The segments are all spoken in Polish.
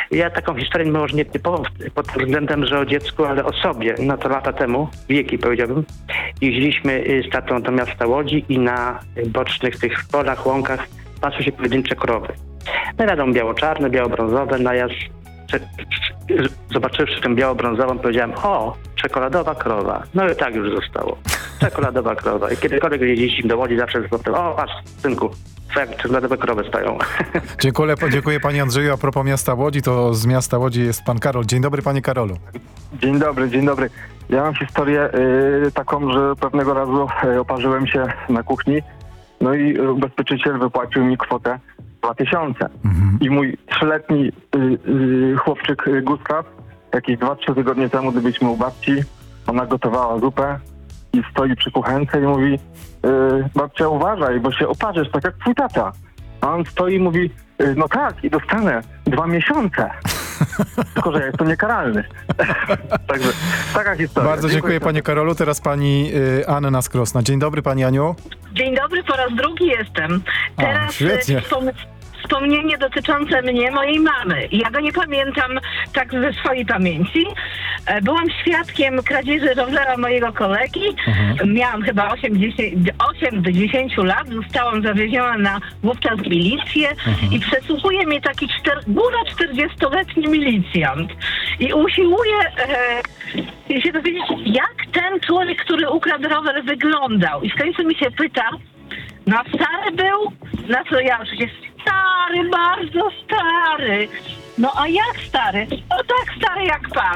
Ja taką historię może nie typową pod tym względem, że o dziecku, ale o sobie. No to lata temu, wieki powiedziałbym, jeździliśmy z tatą do miasta Łodzi i na bocznych tych polach, łąkach pasły się pojedyncze krowy. No wiadomo, biało-czarne, biało-brązowe, no ja zobaczywszy tę biało-brązową powiedziałem, o, czekoladowa krowa. No i tak już zostało. Czekoladowa krowa. I kiedykolwiek jeździliśmy do Łodzi, zawsze zapytam, o, patrz, synku, twoje czekoladowe krowy stoją. Dziękuję panie Andrzeju. A propos miasta Łodzi, to z miasta Łodzi jest pan Karol. Dzień dobry, panie Karolu. Dzień dobry. Ja mam historię taką, że pewnego razu oparzyłem się na kuchni, no i ubezpieczyciel wypłacił mi kwotę 2000. I mój 3-letni chłopczyk Gustaw, jakieś 2-3 tygodnie temu, gdy byliśmy u babci, ona gotowała zupę i stoi przy kuchence i mówi, babcia, uważaj, bo się oparzysz, tak jak twój tata. A on stoi i mówi, no tak, i dostanę 2 miesiące. Tylko, że ja jestem niekaralny. Także taka historia. Bardzo dziękuję panie Karolu. Teraz pani Anna Skrosna. Dzień dobry, pani Aniu. Dzień dobry, po raz drugi jestem. Teraz świetnie. Wspomnienie dotyczące mnie, mojej mamy. Ja go nie pamiętam tak ze swojej pamięci. Byłam świadkiem kradzieży rowera mojego kolegi. Miałam chyba 8 do 10 lat. Zostałam zawieziona wówczas w milicję i przesłuchuje mnie taki góra 40-letni milicjant. I usiłuje się dowiedzieć, jak ten człowiek, który ukradł rower, wyglądał. I w końcu mi się pyta, no stary był? Na co ja oczywiście, stary, bardzo stary. No a jak stary? No tak stary jak pan.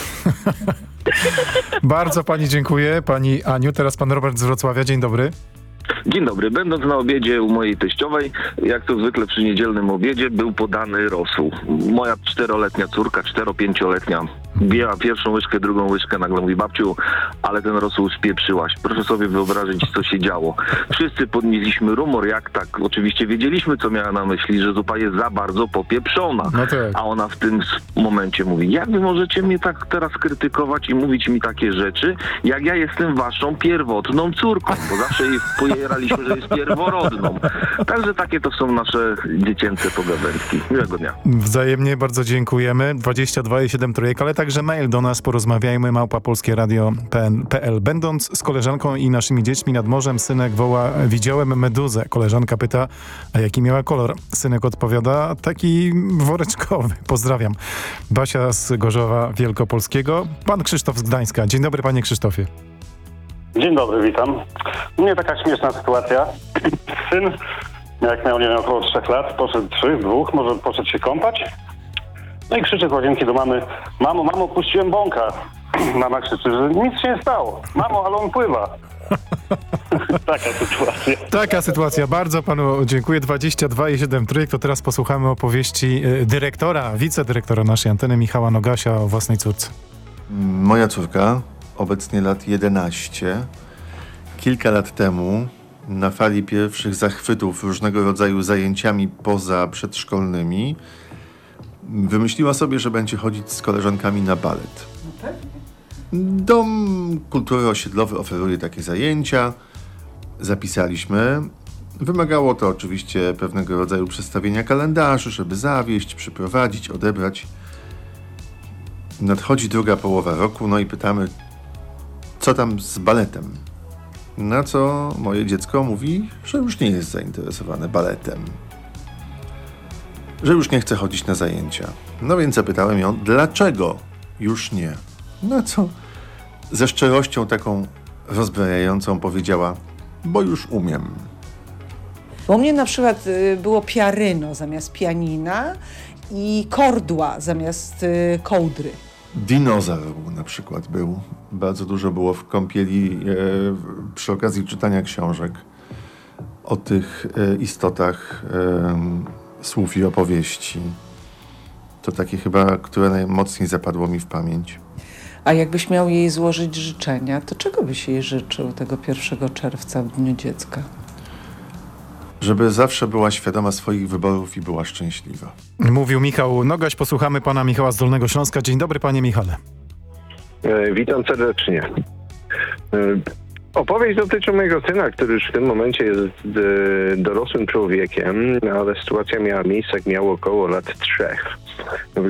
Bardzo pani dziękuję, pani Aniu. Teraz pan Robert z Wrocławia. Dzień dobry. Dzień dobry. Będąc na obiedzie u mojej teściowej, jak to zwykle przy niedzielnym obiedzie, był podany rosół. Moja 4-letnia córka, 4-5-letnia, wzięła pierwszą łyżkę, drugą łyżkę, nagle mówi, babciu, ale ten rosół spieprzyłaś. Proszę sobie wyobrazić, co się działo. Wszyscy podnieśliśmy rumor, jak tak. Oczywiście wiedzieliśmy, co miała na myśli, że zupa jest za bardzo popieprzona. No tak. A ona w tym momencie mówi, jak wy możecie mnie tak teraz krytykować i mówić mi takie rzeczy, jak ja jestem waszą pierwotną córką, bo zawsze jej pojeraliśmy, że jest pierworodną. Także takie to są nasze dziecięce pogawędki. Miłego dnia. Wzajemnie bardzo dziękujemy. 22,7 trójek, ale także mail do nas, porozmawiajmy, @polskieradio.pl. Będąc z koleżanką i naszymi dziećmi nad morzem, synek woła, widziałem meduzę. Koleżanka pyta, a jaki miała kolor? Synek odpowiada, taki woreczkowy. Pozdrawiam. Basia z Gorzowa Wielkopolskiego. Pan Krzysztof z Gdańska. Dzień dobry, panie Krzysztofie. Dzień dobry, witam. U mnie taka śmieszna sytuacja. Syn, jak miał, nie wiem, około 3 lat, poszedł 3, 2, może poszedł się kąpać. No i krzyczy z łazienki do mamy, mamo, puściłem bąka. Mama krzyczy, że nic się nie stało. Mamo, ale on pływa. Taka sytuacja. Bardzo panu dziękuję. 22,7 trójek. To teraz posłuchamy opowieści wicedyrektora naszej anteny, Michała Nogasia, o własnej córce. Moja córka, obecnie lat 11, kilka lat temu na fali pierwszych zachwytów różnego rodzaju zajęciami poza przedszkolnymi wymyśliła sobie, że będzie chodzić z koleżankami na balet. Dom Kultury Osiedlowy oferuje takie zajęcia. Zapisaliśmy. Wymagało to oczywiście pewnego rodzaju przestawienia kalendarzy, żeby zawieźć, przyprowadzić, odebrać. Nadchodzi druga połowa roku, no i pytamy, co tam z baletem? Na co moje dziecko mówi, że już nie jest zainteresowane baletem. Że już nie chce chodzić na zajęcia. No więc zapytałem ją, dlaczego już nie? Na co ze szczerością taką rozbrajającą powiedziała, bo już umiem. Bo u mnie na przykład było piaryno zamiast pianina i kordła zamiast kołdry. Dinozaur na przykład był. Bardzo dużo było w kąpieli przy okazji czytania książek o tych istotach słów i opowieści. To takie chyba, które najmocniej zapadło mi w pamięć. A jakbyś miał jej złożyć życzenia, to czego byś jej życzył tego 1 czerwca w Dniu Dziecka? Żeby zawsze była świadoma swoich wyborów i była szczęśliwa. Mówił Michał Nogaś. Posłuchamy pana Michała z Dolnego Śląska. Dzień dobry, panie Michale. Witam serdecznie. Opowieść dotyczy mojego syna, który już w tym momencie jest dorosłym człowiekiem, ale sytuacja miała miejsce, jak miał około lat 3.